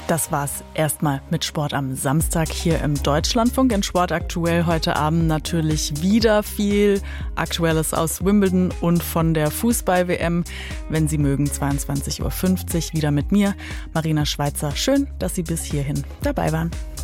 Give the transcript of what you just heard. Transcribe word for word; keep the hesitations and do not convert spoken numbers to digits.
Das war's erstmal mit Sport am Samstag hier im Deutschlandfunk. In Sport aktuell heute Abend natürlich wieder viel Aktuelles aus Wimbledon und von der Fußball-W M. Wenn Sie mögen, zweiundzwanzig Uhr fünfzig wieder mit mir, Marina Schweizer. Schön, dass Sie bis hierhin dabei waren.